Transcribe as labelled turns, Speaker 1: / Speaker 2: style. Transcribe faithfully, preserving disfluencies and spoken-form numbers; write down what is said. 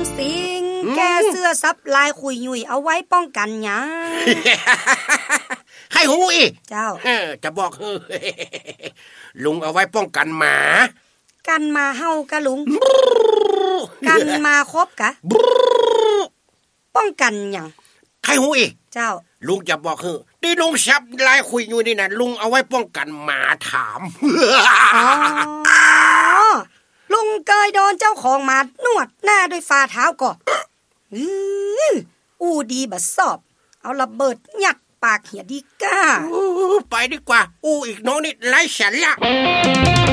Speaker 1: สิงแกเสื้อซับลายขุยยุ่ยเอาไว้ป้องกันหยัง
Speaker 2: ให้หูอี
Speaker 1: เจ้า
Speaker 2: จะบอกลุงเอาไว้ป้องกันหมา
Speaker 1: กันมาเฮากะลุงกันมาครบกะป้องกันหยัง
Speaker 2: ใครหูอี
Speaker 1: เจ้า
Speaker 2: ลุงจะบอกคือที่ลุงซับลายคุยอยู่นี่นะลุงเอาไว้ป้องกันหมาถาม
Speaker 1: อ๋อลุงเคยโดนเจ้าของหมานวดหน้าด้วยฝ่าเท้าก่ออื้ออู้ดีบัดสอบเอาระเบิดยัดปากเหียดีก้า
Speaker 2: ไปดีกว่าอู้อีกน้องนี่ไร้สาระ